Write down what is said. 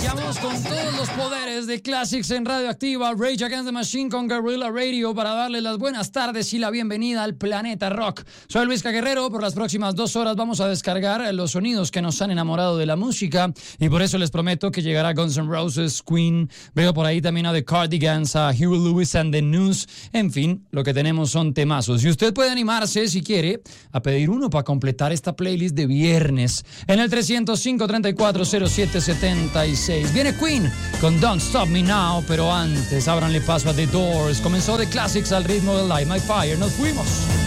Iniciamos con todos los poderes de Classics en Radioactiva, Rage Against the Machine con Guerrilla Radio para darles las buenas tardes y la bienvenida al Planeta Rock. Soy Luis Guerrero, por las próximas 2 horas vamos a descargar los sonidos que nos han enamorado de la música y por eso les prometo que llegará Guns N' Roses, Queen, veo por ahí también a The Cardigans, a Huey Lewis and the News, en fin, lo que tenemos son temazos. Y usted puede animarse, si quiere, a pedir uno para completar esta playlist de viernes en el 305-3407-76. Viene Queen con Don't Stop Me Now, pero antes ábranle paso a The Doors. Comenzó The Classics al ritmo de Light My Fire. Nos fuimos.